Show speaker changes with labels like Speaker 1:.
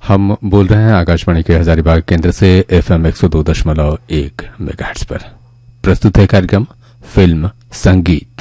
Speaker 1: हम बोल रहे हैं आकाशवाणी के हजारीबाग केंद्र से FM 102.1 मेगाहर्ट्ज पर। प्रस्तुत है कार्यक्रम फिल्म संगीत।